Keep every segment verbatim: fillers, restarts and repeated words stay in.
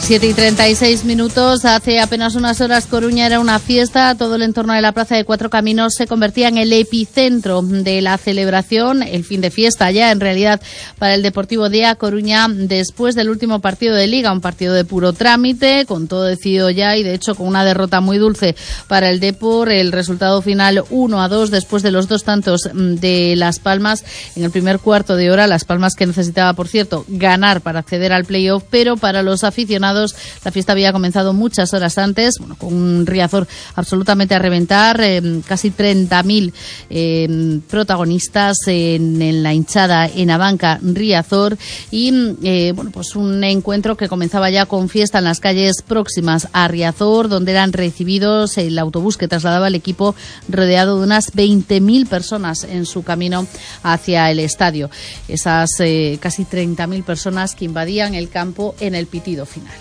siete y treinta y seis minutos. Hace apenas unas horas Coruña era una fiesta. Todo el entorno de la Plaza de Cuatro Caminos se convertía en el epicentro de la celebración, el fin de fiesta ya en realidad para el Deportivo de A Coruña, después del último partido de Liga, un partido de puro trámite, con todo decidido ya y de hecho con una derrota muy dulce para el Depor. El resultado final uno a dos después de los dos tantos de Las Palmas en el primer cuarto de hora. Las Palmas que necesitaba, por cierto, ganar para acceder al playoff, pero para los aficionados la fiesta había comenzado muchas horas antes, bueno, con un Riazor absolutamente a reventar, eh, casi treinta mil eh, protagonistas en, en la hinchada en Abanca Riazor y eh, bueno, pues un encuentro que comenzaba ya con fiesta en las calles próximas a Riazor, donde eran recibidos el autobús que trasladaba el equipo rodeado de unas veinte mil personas en su camino hacia el estadio. Esas eh, casi treinta mil personas que invadían el campo en el pitido final.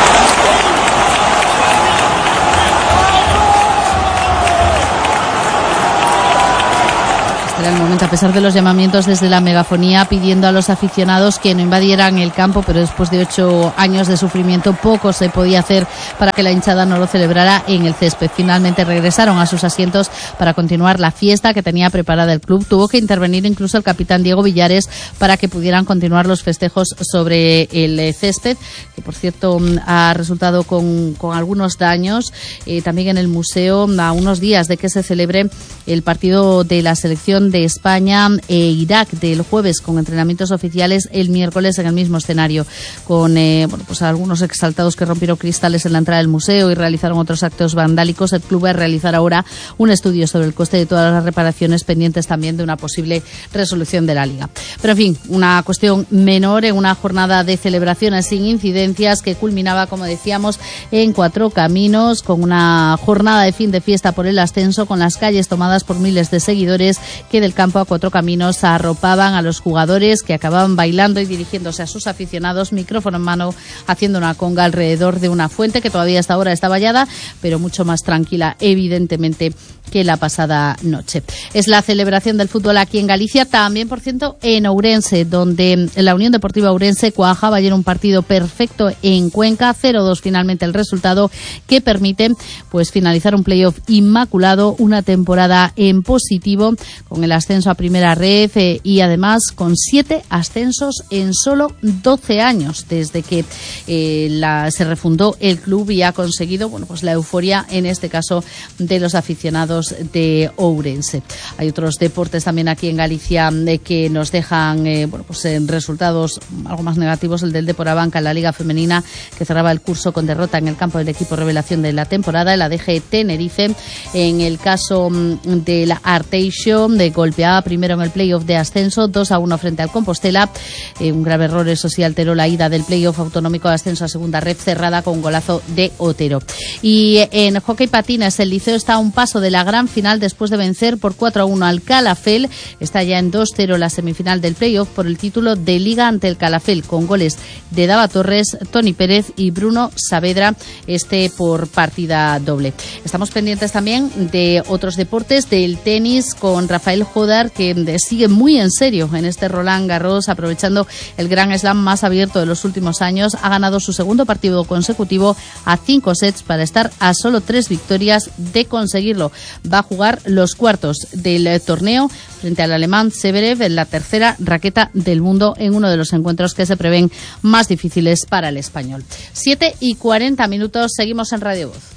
Era el momento, a pesar de los llamamientos desde la megafonía pidiendo a los aficionados que no invadieran el campo, pero después de ocho años de sufrimiento poco se podía hacer para que la hinchada no lo celebrara en el césped. Finalmente regresaron a sus asientos para continuar la fiesta que tenía preparada el club. Tuvo que intervenir incluso el capitán Diego Villares para que pudieran continuar los festejos sobre el césped, que por cierto ha resultado con, con algunos daños. Eh, también en el museo, a unos días de que se celebre el partido de la selección de España e Irak del jueves, con entrenamientos oficiales el miércoles en el mismo escenario, con eh, bueno, pues algunos exaltados que rompieron cristales en la entrada del museo y realizaron otros actos vandálicos. El club va a realizar ahora un estudio sobre el coste de todas las reparaciones, pendientes también de una posible resolución de la Liga. Pero en fin, una cuestión menor en una jornada de celebraciones sin incidencias que culminaba, como decíamos, en Cuatro Caminos, con una jornada de fin de fiesta por el ascenso, con las calles tomadas por miles de seguidores que del campo a Cuatro Caminos arropaban a los jugadores, que acababan bailando y dirigiéndose a sus aficionados, micrófono en mano, haciendo una conga alrededor de una fuente que todavía hasta ahora está vallada, pero mucho más tranquila, evidentemente, que la pasada noche. Es la celebración del fútbol aquí en Galicia, también, por cierto, en Ourense, donde la Unión Deportiva Ourense cuajaba ayer un partido perfecto en Cuenca, cero dos finalmente el resultado, que permite pues finalizar un playoff inmaculado, una temporada en positivo, con el ascenso a primera red eh, y además con siete ascensos en solo doce años, desde que eh, la, se refundó el club y ha conseguido, bueno, pues la euforia, en este caso, de los aficionados de Ourense. Hay otros deportes también aquí en Galicia eh, que nos dejan eh, bueno, pues en resultados algo más negativos. El del Depor Abanca en la Liga Femenina, que cerraba el curso con derrota en el campo del equipo revelación de la temporada, el A D G Tenerife. En el caso de la Arteixo, de golpeaba primero en el playoff de ascenso, dos a uno frente al Compostela. Eh, un grave error, eso sí, alteró la ida del playoff autonómico de ascenso a segunda red, cerrada con un golazo de Otero. Y en hockey patines, el Liceo está a un paso de la gran final después de vencer por cuatro a uno al Calafell. Está ya en dos cero la semifinal del playoff por el título de Liga ante el Calafell, con goles de Dava Torres, Toni Pérez y Bruno Saavedra, este por partida doble. Estamos pendientes también de otros deportes, del tenis, con Rafael Jodar, que sigue muy en serio en este Roland Garros, aprovechando el Grand Slam más abierto de los últimos años. Ha ganado su segundo partido consecutivo a cinco sets para estar a solo tres victorias de conseguirlo. Va a jugar los cuartos del torneo frente al alemán Zverev, en la tercera raqueta del mundo, en uno de los encuentros que se prevén más difíciles para el español. siete y cuarenta minutos, seguimos en Radio Voz.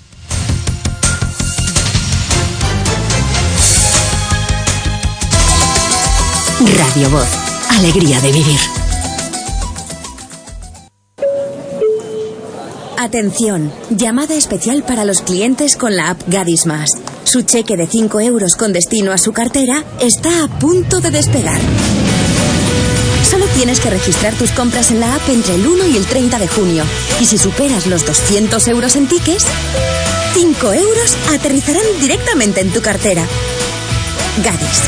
Radio Voz, alegría de vivir. Atención, llamada especial para los clientes con la app Gadis Más. Su cheque de cinco euros con destino a su cartera está a punto de despegar. Solo tienes que registrar tus compras en la app entre el uno y el treinta de junio. Y si superas los doscientos euros en tickets, cinco euros aterrizarán directamente en tu cartera. Gadis.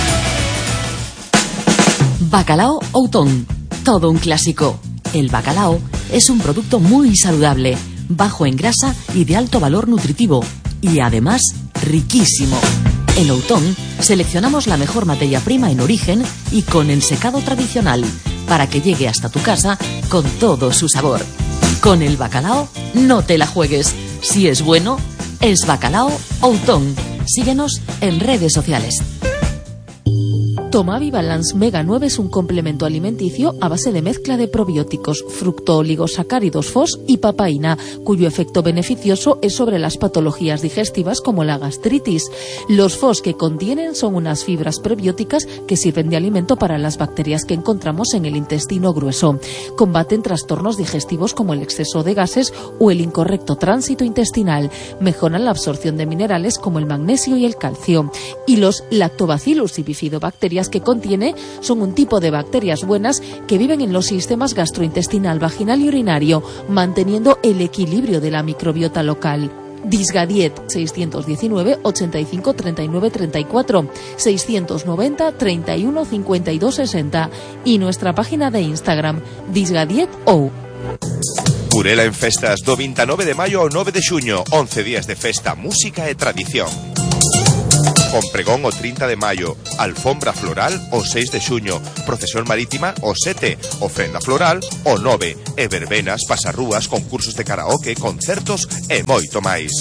Bacalao Outón, todo un clásico. El bacalao es un producto muy saludable, bajo en grasa y de alto valor nutritivo, y además riquísimo. En Outón seleccionamos la mejor materia prima en origen y con ensecado tradicional, para que llegue hasta tu casa con todo su sabor. Con el bacalao no te la juegues. Si es bueno, es Bacalao Outón. Síguenos en redes sociales. Tomavi Balance Mega nueve es un complemento alimenticio a base de mezcla de probióticos, fructooligosacáridos F O S y papaína, cuyo efecto beneficioso es sobre las patologías digestivas como la gastritis. Los F O S que contienen son unas fibras prebióticas que sirven de alimento para las bacterias que encontramos en el intestino grueso. Combaten trastornos digestivos como el exceso de gases o el incorrecto tránsito intestinal. Mejoran la absorción de minerales como el magnesio y el calcio. Y los Lactobacillus y bifidobacterias que contiene son un tipo de bacterias buenas que viven en los sistemas gastrointestinal, vaginal y urinario, manteniendo el equilibrio de la microbiota local. Disgadiet seiscientos diecinueve, ochenta y cinco, treinta y nueve, treinta y cuatro, seiscientos noventa, treinta y uno, cincuenta y dos, sesenta y nuestra página de Instagram disgadietou. Burela en festas do veintinueve de maio ao nove de xuño, once días de festa, música e tradición. Con pregón o trinta de maio, alfombra floral o seis de xuño, procesión marítima o sete, ofrenda floral o nove, e verbenas, pasarrúas, concursos de karaoke, concertos e moito máis.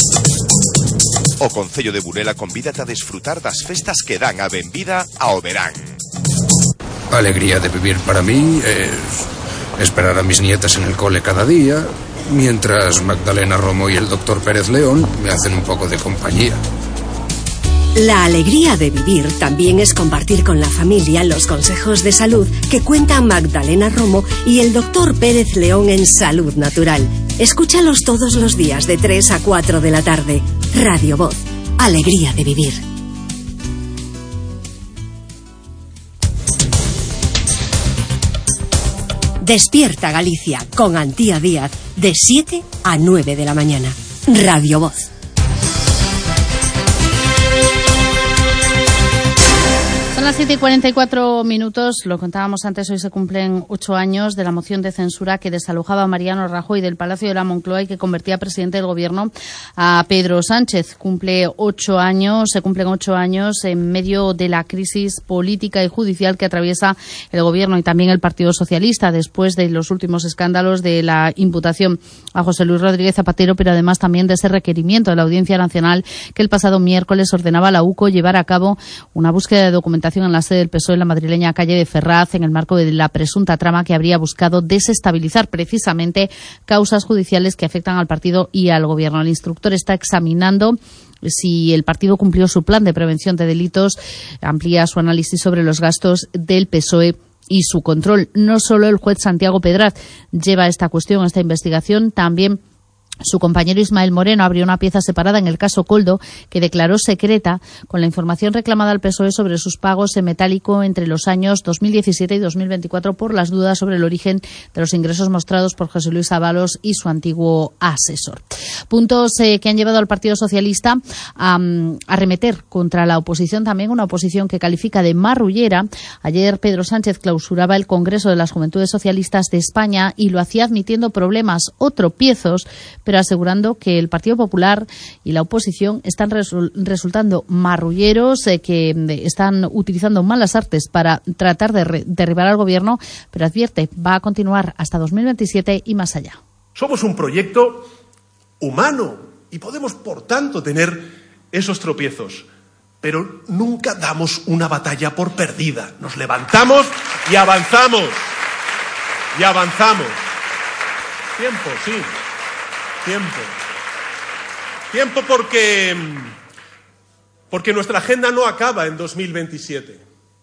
O Concello de Burela convídate a desfrutar das festas que dan a benvida ao verán. La alegría de vivir para mí es esperar a mis nietas en el cole cada día, mientras Magdalena Romo y el doctor Pérez León me hacen un poco de compañía. La alegría de vivir también es compartir con la familia los consejos de salud que cuentan Magdalena Romo y el doctor Pérez León en Salud Natural. Escúchalos todos los días de tres a cuatro de la tarde. Radio Voz. Alegría de vivir. Despierta Galicia con Antía Díaz de siete a nueve de la mañana. Radio Voz. Son las siete y cuarenta y cuatro minutos, lo contábamos antes, hoy se cumplen ocho años de la moción de censura que desalojaba a Mariano Rajoy del Palacio de la Moncloa y que convertía presidente del gobierno a Pedro Sánchez. Cumple ocho años, se cumplen ocho años en medio de la crisis política y judicial que atraviesa el gobierno y también el Partido Socialista después de los últimos escándalos de la imputación a José Luis Rodríguez Zapatero, pero además también de ese requerimiento de la Audiencia Nacional que el pasado miércoles ordenaba a la U C O llevar a cabo una búsqueda de documentación en la sede del P S O E en la madrileña calle de Ferraz en el marco de la presunta trama que habría buscado desestabilizar precisamente causas judiciales que afectan al partido y al gobierno. El instructor está examinando si el partido cumplió su plan de prevención de delitos, amplía su análisis sobre los gastos del P S O E y su control. No solo el juez Santiago Pedraz lleva esta cuestión, esta investigación, también su compañero Ismael Moreno abrió una pieza separada en el caso Coldo que declaró secreta con la información reclamada al P S O E sobre sus pagos en metálico entre los años dos mil diecisiete y dos mil veinticuatro por las dudas sobre el origen de los ingresos mostrados por José Luis Ábalos y su antiguo asesor. Puntos eh, que han llevado al Partido Socialista a um, arremeter contra la oposición, también una oposición que califica de marrullera. Ayer Pedro Sánchez clausuraba el Congreso de las Juventudes Socialistas de España y lo hacía admitiendo problemas o tropiezos, pero asegurando que el Partido Popular y la oposición están resul- resultando marrulleros, eh, que están utilizando malas artes para tratar de re- derribar al gobierno, pero advierte, va a continuar hasta dos mil veintisiete y más allá. Somos un proyecto humano y podemos, por tanto, tener esos tropiezos, pero nunca damos una batalla por perdida. Nos levantamos y avanzamos. Y avanzamos. Tiempo, sí. Tiempo. Tiempo porque, porque nuestra agenda no acaba en dos mil veintisiete.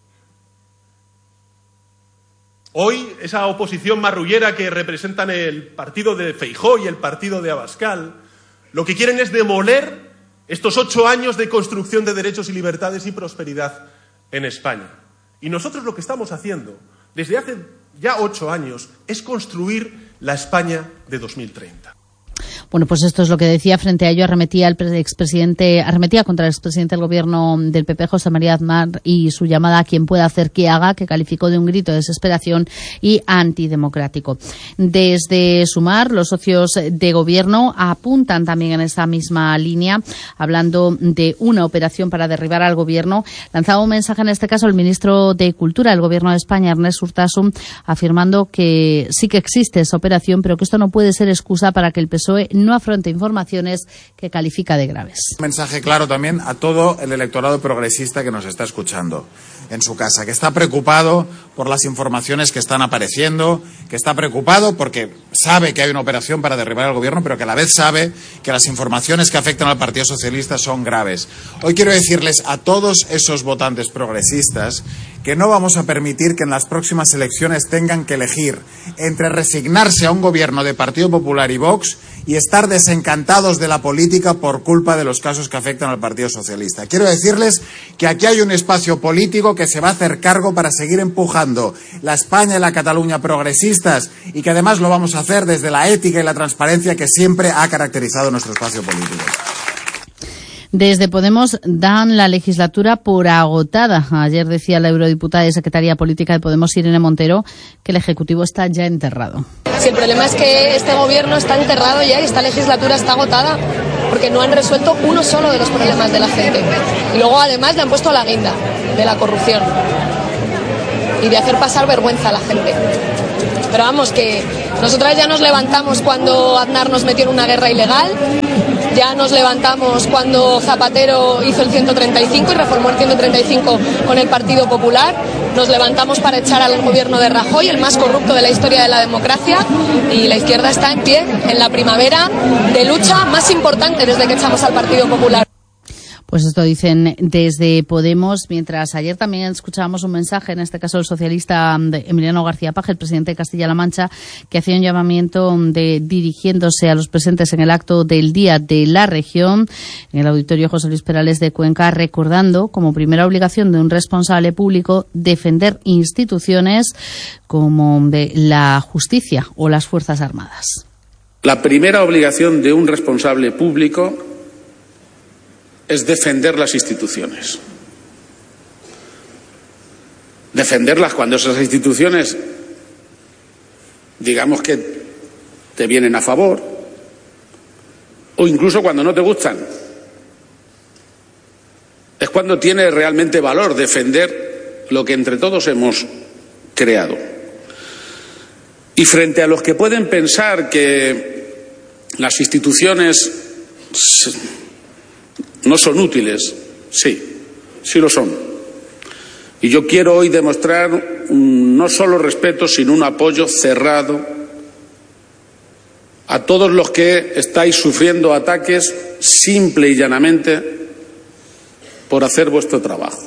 Hoy, esa oposición marrullera que representan el partido de Feijóo y el partido de Abascal, lo que quieren es demoler estos ocho años de construcción de derechos y libertades y prosperidad en España. Y nosotros lo que estamos haciendo desde hace ya ocho años es construir la España de dos mil treinta. Bueno, pues esto es lo que decía. Frente a ello arremetía el expresidente, arremetía contra el expresidente del gobierno del P P, José María Aznar, y su llamada a quien pueda hacer que haga, que calificó de un grito de desesperación y antidemocrático. Desde Sumar, los socios de gobierno apuntan también en esa misma línea, hablando de una operación para derribar al gobierno. Lanzaba un mensaje en este caso el ministro de Cultura del gobierno de España, Ernest Urtasun, afirmando que sí que existe esa operación, pero que esto no puede ser excusa para que el P S O E no afronte informaciones que califica de graves. Un mensaje claro también a todo el electorado progresista que nos está escuchando en su casa, que está preocupado por las informaciones que están apareciendo, que está preocupado porque sabe que hay una operación para derribar al gobierno, pero que a la vez sabe que las informaciones que afectan al Partido Socialista son graves. Hoy quiero decirles a todos esos votantes progresistas que no vamos a permitir que en las próximas elecciones tengan que elegir entre resignarse a un gobierno de Partido Popular y Vox y estar desencantados de la política por culpa de los casos que afectan al Partido Socialista. Quiero decirles que aquí hay un espacio político que se va a hacer cargo para seguir empujando la España y la Cataluña progresistas, y que además lo vamos a hacer desde la ética y la transparencia que siempre ha caracterizado nuestro espacio político. Desde Podemos dan la legislatura por agotada. Ayer decía la eurodiputada y secretaria política de Podemos, Irene Montero, que el Ejecutivo está ya enterrado. Si el problema es que este gobierno está enterrado ya y esta legislatura está agotada, porque no han resuelto uno solo de los problemas de la gente. Y luego además le han puesto la guinda de la corrupción y de hacer pasar vergüenza a la gente. Pero vamos, que nosotras ya nos levantamos cuando Aznar nos metió en una guerra ilegal. Ya nos levantamos cuando Zapatero hizo el ciento treinta y cinco y reformó el ciento treinta y cinco con el Partido Popular. Nos levantamos para echar al gobierno de Rajoy, el más corrupto de la historia de la democracia, y la izquierda está en pie en la primavera de lucha más importante desde que echamos al Partido Popular. Pues esto dicen desde Podemos, mientras ayer también escuchábamos un mensaje, en este caso el socialista de Emiliano García Paje, el presidente de Castilla-La Mancha, que hacía un llamamiento de dirigiéndose a los presentes en el acto del Día de la Región, en el Auditorio José Luis Perales de Cuenca, recordando como primera obligación de un responsable público defender instituciones como de la justicia o las Fuerzas Armadas. La primera obligación de un responsable público es defender las instituciones. Defenderlas cuando esas instituciones, digamos que te vienen a favor, o incluso cuando no te gustan. Es cuando tiene realmente valor defender lo que entre todos hemos creado. Y frente a los que pueden pensar que las instituciones no son útiles, sí, sí lo son. Y yo quiero hoy demostrar un, no solo respeto, sino un apoyo cerrado a todos los que estáis sufriendo ataques simple y llanamente por hacer vuestro trabajo.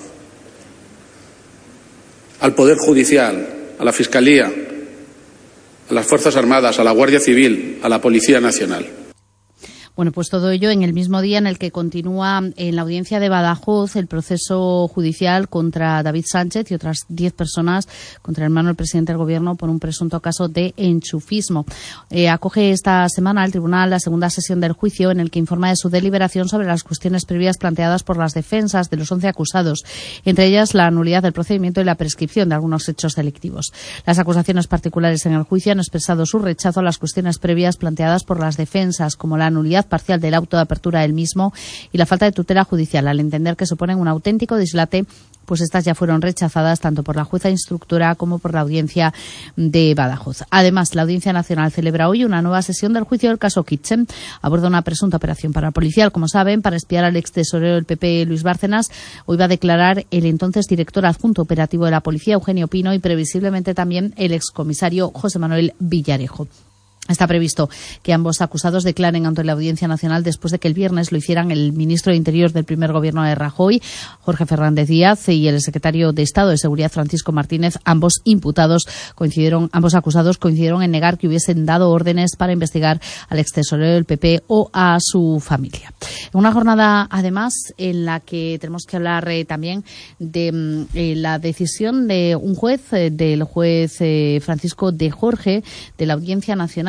Al Poder Judicial, a la Fiscalía, a las Fuerzas Armadas, a la Guardia Civil, a la Policía Nacional. Bueno, pues todo ello en el mismo día en el que continúa en la audiencia de Badajoz el proceso judicial contra David Sánchez y otras diez personas contra el hermano del presidente del Gobierno por un presunto caso de enchufismo. Eh, acoge esta semana el tribunal la segunda sesión del juicio en el que informa de su deliberación sobre las cuestiones previas planteadas por las defensas de los once acusados, entre ellas la nulidad del procedimiento y la prescripción de algunos hechos delictivos. Las acusaciones particulares en el juicio han expresado su rechazo a las cuestiones previas planteadas por las defensas, como la nulidad parcial del auto de apertura del mismo y la falta de tutela judicial, al entender que suponen un auténtico dislate, pues estas ya fueron rechazadas tanto por la jueza instructora como por la audiencia de Badajoz. Además, la Audiencia Nacional celebra hoy una nueva sesión del juicio del caso Kitchen. Aborda una presunta operación parapolicial, como saben, para espiar al ex tesorero del P P, Luis Bárcenas. Hoy va a declarar el entonces director adjunto operativo de la policía, Eugenio Pino, y previsiblemente también el excomisario José Manuel Villarejo. Está previsto que ambos acusados declaren ante la Audiencia Nacional después de que el viernes lo hicieran el ministro de Interior del primer gobierno de Rajoy, Jorge Fernández Díaz, y el secretario de Estado de Seguridad, Francisco Martínez. Ambos imputados coincidieron, ambos acusados coincidieron en negar que hubiesen dado órdenes para investigar al ex tesorero del P P o a su familia. En una jornada, además, en la que tenemos que hablar eh, también de eh, la decisión de un juez, eh, del juez eh, Francisco de Jorge, de la Audiencia Nacional,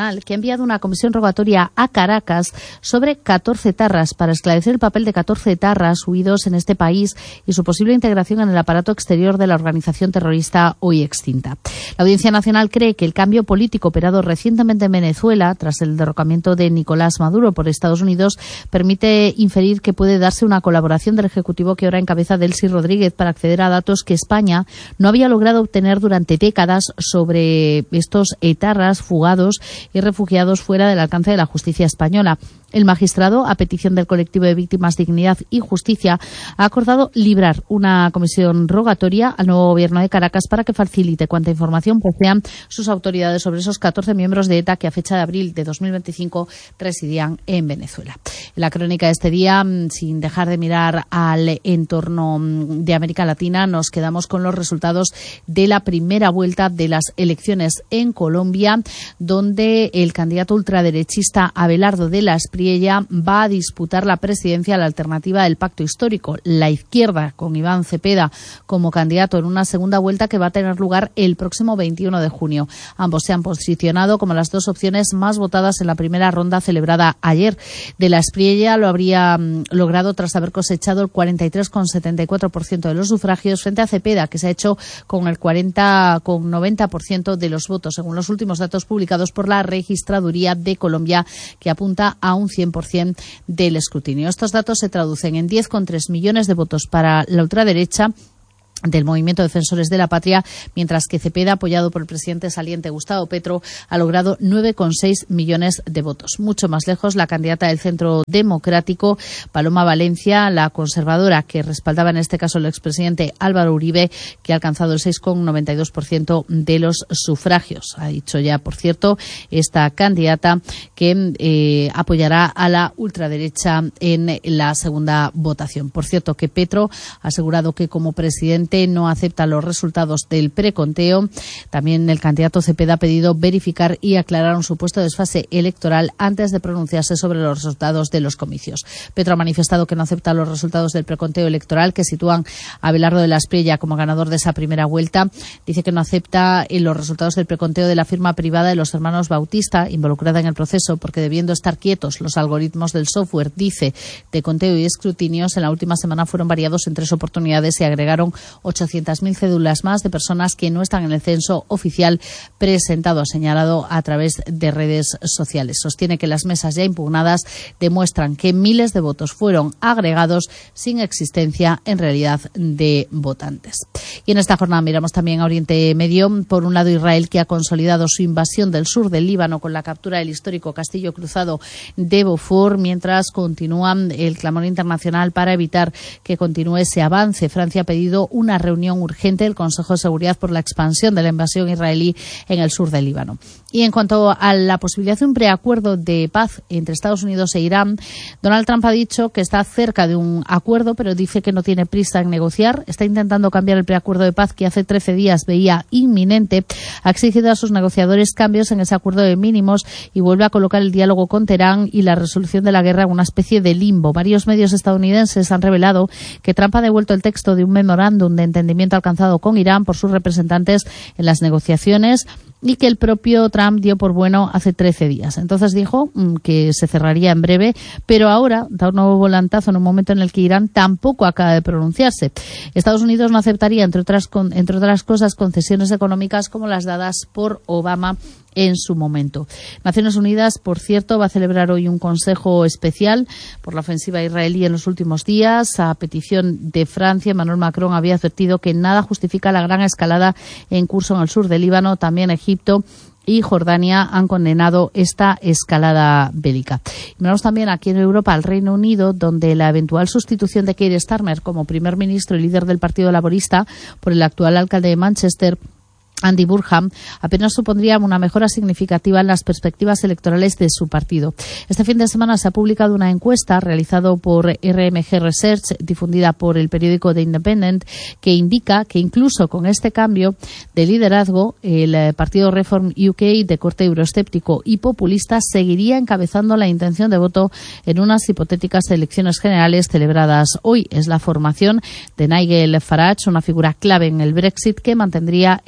Nacional, que ha enviado una comisión rogatoria a Caracas sobre catorce etarras para esclarecer el papel de catorce etarras huidos en este país y su posible integración en el aparato exterior de la organización terrorista hoy extinta. La Audiencia Nacional cree que el cambio político operado recientemente en Venezuela, tras el derrocamiento de Nicolás Maduro por Estados Unidos, permite inferir que puede darse una colaboración del Ejecutivo que ahora encabeza Delcy Rodríguez para acceder a datos que España no había logrado obtener durante décadas sobre estos etarras fugados y refugiados fuera del alcance de la justicia española. El magistrado, a petición del colectivo de víctimas Dignidad y Justicia, ha acordado librar una comisión rogatoria al nuevo gobierno de Caracas para que facilite cuanta información posean sus autoridades sobre esos catorce miembros de ETA que a fecha de abril de dos mil veinticinco residían en Venezuela. En la crónica de este día, sin dejar de mirar al entorno de América Latina, nos quedamos con los resultados de la primera vuelta de las elecciones en Colombia, donde el candidato ultraderechista Abelardo de la Espriella va a disputar la presidencia a la alternativa del Pacto Histórico, la izquierda, con Iván Cepeda como candidato en una segunda vuelta que va a tener lugar el próximo veintiuno de junio. Ambos se han posicionado como las dos opciones más votadas en la primera ronda celebrada ayer. De la Espriella lo habría mm, logrado tras haber cosechado el cuarenta y tres coma setenta y cuatro por ciento de los sufragios frente a Cepeda, que se ha hecho con el cuarenta coma noventa por ciento de los votos, según los últimos datos publicados por la Registraduría de Colombia, que apunta a un cien por ciento del escrutinio. Estos datos se traducen en diez coma tres millones de votos para la ultraderecha del Movimiento Defensores de la Patria, mientras que Cepeda, apoyado por el presidente saliente Gustavo Petro, ha logrado nueve coma seis millones de votos. Mucho más lejos, la candidata del Centro Democrático, Paloma Valencia, la conservadora que respaldaba en este caso el expresidente Álvaro Uribe, que ha alcanzado el seis coma noventa y dos por ciento de los sufragios. Ha dicho ya, por cierto, esta candidata que eh, apoyará a la ultraderecha en la segunda votación. Por cierto, que Petro ha asegurado que como presidente no acepta los resultados del preconteo. También el candidato Cepeda ha pedido verificar y aclarar un supuesto desfase electoral antes de pronunciarse sobre los resultados de los comicios. Petro ha manifestado que no acepta los resultados del preconteo electoral que sitúan a Abelardo de la Espriella como ganador de esa primera vuelta. Dice que no acepta los resultados del preconteo de la firma privada de los hermanos Bautista, involucrada en el proceso, porque debiendo estar quietos los algoritmos del software, dice, de conteo y escrutinios, en la última semana fueron variados en tres oportunidades y agregaron ochocientas mil cédulas más de personas que no están en el censo oficial presentado, señalado a través de redes sociales. Sostiene que las mesas ya impugnadas demuestran que miles de votos fueron agregados sin existencia en realidad de votantes. Y en esta jornada miramos también a Oriente Medio. Por un lado, Israel, que ha consolidado su invasión del sur del Líbano con la captura del histórico castillo cruzado de Beaufort, mientras continúa el clamor internacional para evitar que continúe ese avance. Francia ha pedido una reunión urgente del Consejo de Seguridad por la expansión de la invasión israelí en el sur del Líbano. Y en cuanto a la posibilidad de un preacuerdo de paz entre Estados Unidos e Irán, Donald Trump ha dicho que está cerca de un acuerdo, pero dice que no tiene prisa en negociar. Está intentando cambiar el preacuerdo de paz que hace trece días veía inminente. Ha exigido a sus negociadores cambios en ese acuerdo de mínimos y vuelve a colocar el diálogo con Teherán y la resolución de la guerra en una especie de limbo. Varios medios estadounidenses han revelado que Trump ha devuelto el texto de un memorándum de entendimiento alcanzado con Irán por sus representantes en las negociaciones y que el propio Trump dio por bueno hace trece días. Entonces dijo mmm, que se cerraría en breve, pero ahora da un nuevo volantazo en un momento en el que Irán tampoco acaba de pronunciarse. Estados Unidos no aceptaría, entre otras, con, entre otras cosas, concesiones económicas como las dadas por Obama en su momento. Naciones Unidas, por cierto, va a celebrar hoy un consejo especial por la ofensiva israelí en los últimos días. A petición de Francia, Emmanuel Macron había advertido que nada justifica la gran escalada en curso en el sur del Líbano. También Egipto y Jordania han condenado esta escalada bélica. Y miramos también aquí en Europa al Reino Unido, donde la eventual sustitución de Keir Starmer como primer ministro y líder del Partido Laborista por el actual alcalde de Manchester, Andy Burnham, apenas supondría una mejora significativa en las perspectivas electorales de su partido. Este fin de semana se ha publicado una encuesta realizada por R M G Research, difundida por el periódico The Independent, que indica que incluso con este cambio de liderazgo, el partido Reform U K, de corte euroescéptico y populista, seguiría encabezando la intención de voto en unas hipotéticas elecciones generales celebradas hoy. Es la formación de Nigel Farage, una figura clave en el Brexit, que mantendría el primer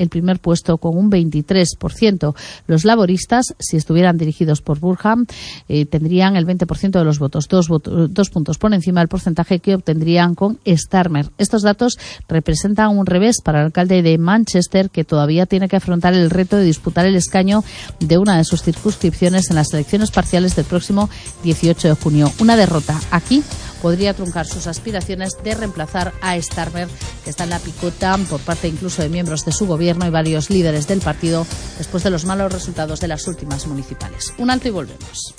puesto con un veintitrés por ciento. Los laboristas, si estuvieran dirigidos por Burham, eh, tendrían el veinte por ciento de los votos, dos, votos, dos puntos por encima del porcentaje que obtendrían con Starmer. Estos datos representan un revés para el alcalde de Manchester, que todavía tiene que afrontar el reto de disputar el escaño de una de sus circunscripciones en las elecciones parciales del próximo dieciocho de junio. Una derrota aquí podría truncar sus aspiraciones de reemplazar a Starmer, que está en la picota por parte incluso de miembros de su gobierno y varios líderes del partido después de los malos resultados de las últimas municipales. Un alto y volvemos.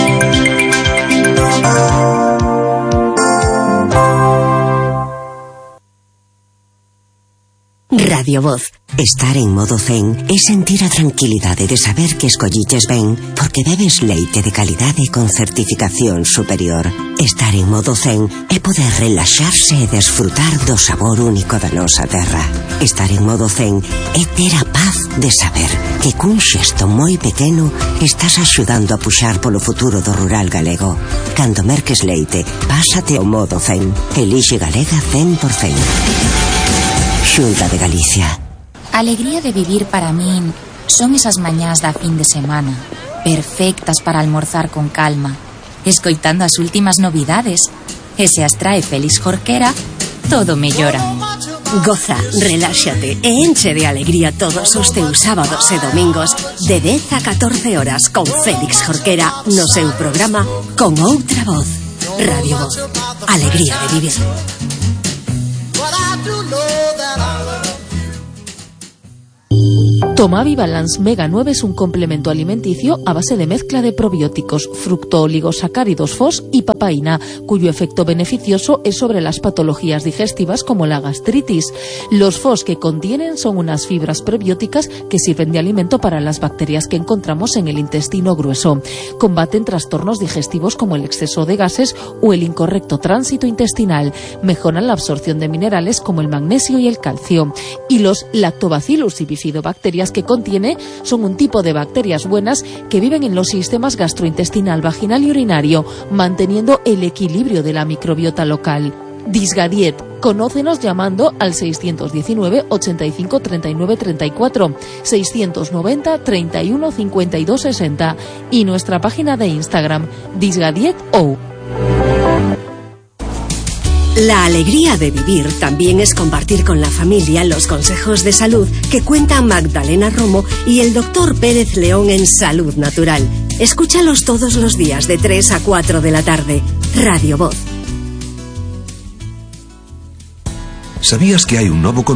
Radio Voz. Estar en modo zen é sentir a tranquilidade de saber que escolliches ben porque bebes leite de calidade con certificación superior. Estar en modo zen é poder relaxarse e desfrutar do sabor único da nosa terra. Estar en modo zen é ter a paz de saber que cun xesto moi pequeno estás axudando a puxar polo futuro do rural galego. Cando merques leite, pásate ao modo zen. Elixe Galega cen por cen. Xunta de Galicia. A alegría de vivir para min son esas mañás da fin de semana, perfectas para almorzar con calma, escoitando as últimas novidades. E se as trae Félix Jorquera, todo mellora. Goza, reláxate e enche de alegría todos os teus sábados e domingos de dez a catorce horas con Félix Jorquera no seu programa Con Outra Voz. Radio Voz. Alegría de vivir. Tomavi Balance Mega nueve es un complemento alimenticio a base de mezcla de probióticos, fructooligosacáridos F O S y papaína, cuyo efecto beneficioso es sobre las patologías digestivas como la gastritis. Los F O S que contienen son unas fibras prebióticas que sirven de alimento para las bacterias que encontramos en el intestino grueso. Combaten trastornos digestivos como el exceso de gases o el incorrecto tránsito intestinal. Mejoran la absorción de minerales como el magnesio y el calcio. Y los Lactobacillus y bifidobacterias que contiene son un tipo de bacterias buenas que viven en los sistemas gastrointestinal, vaginal y urinario, manteniendo el equilibrio de la microbiota local. Disgadiet. Conócenos llamando al seiscientos diecinueve, ochenta y cinco, treinta y nueve, treinta y cuatro, seiscientos noventa, treinta y uno, cincuenta y dos, sesenta y nuestra página de Instagram, disgadietou. La alegría de vivir también es compartir con la familia los consejos de salud que cuentan Magdalena Romo y el doctor Pérez León en Salud Natural. Escúchalos todos los días de tres a cuatro de la tarde. Radio Voz. ¿Sabías que hay un nuevo